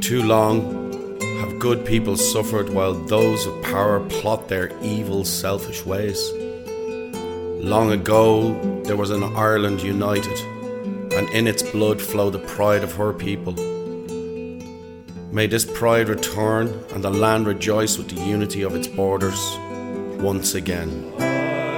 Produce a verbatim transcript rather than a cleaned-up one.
too long have good people suffered while those of power plot their evil, selfish ways. Long ago there was an Ireland united, and in its blood flowed the pride of her people. May this pride return and the land rejoice with the unity of its borders once again.